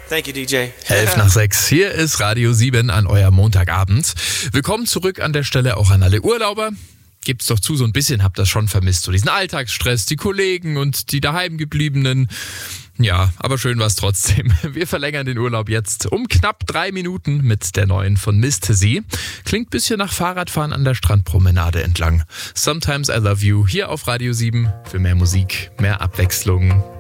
Thank you, DJ. 11:06. Hier ist Radio 7 an eurem Montagabend. Willkommen zurück an der Stelle auch an alle Urlauber. Gebt's doch zu, so ein bisschen habt ihr das schon vermisst. So diesen Alltagsstress, die Kollegen und die daheimgebliebenen. Ja, aber schön war's trotzdem. Wir verlängern den Urlaub jetzt um knapp 3 Minuten mit der neuen von Mr. Sie. Klingt ein bisschen nach Fahrradfahren an der Strandpromenade entlang. Sometimes I Love You hier auf Radio 7 für mehr Musik, mehr Abwechslung.